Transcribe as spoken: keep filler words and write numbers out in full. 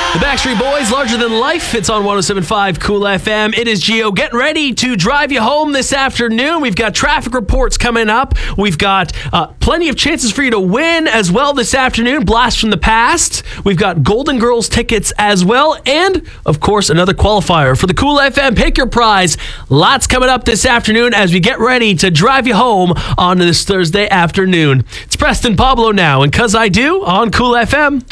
The Backstreet Boys, Larger Than Life. It's on one oh seven point five Cool F M. It is Gio getting ready to drive you home this afternoon. We've got traffic reports coming up. We've got uh, plenty of chances for you to win as well this afternoon. Blast from the past. We've got Golden Girls tickets as well. And, of course, another qualifier for the Cool F M Pick Your Prize. Lots coming up this afternoon as we get ready to drive you home on this Thursday afternoon. It's Preston Pablo now, and 'Cause I Do on Cool F M.